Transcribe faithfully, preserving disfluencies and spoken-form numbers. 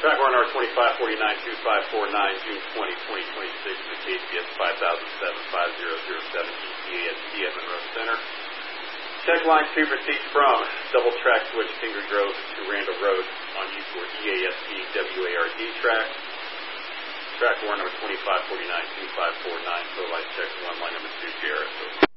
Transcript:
Track warrant number twenty-five forty-nine two five four nine, June twentieth, twenty twenty-six, to K C S five thousand seven, five zero zero seven, E T A S T at Monroe Center. Check line two proceeds from double track switch Finger Grove to Randall Road on E four E A S T W A R D track. Track warrant number twenty-five forty-nine two five four nine, tow light check one, line number two, J R S O.